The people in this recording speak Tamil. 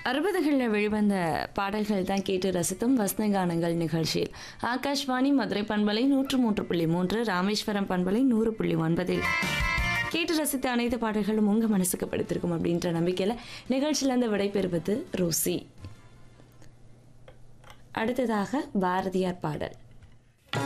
60களில் வெளிவந்த பாடல்கள் தான் கேட்டு ரசித்தும் வசந்தகானங்கள் நிகழ்ச்சியில் ஆகாஷ்வாணி மதுரை பண்பலை 103.3 ராமேஸ்வரம் பண்பலை 100.9 கேட்டு ரசித்த அனைத்து பாடல்களும் உங்கள் மனசுக்கு படுத்திருக்கும் அப்படின்ற நம்பிக்கையில் நிகழ்ச்சியிலேருந்து விடைபெறுவது ரோசி. அடுத்ததாக பாரதியார் பாடல்.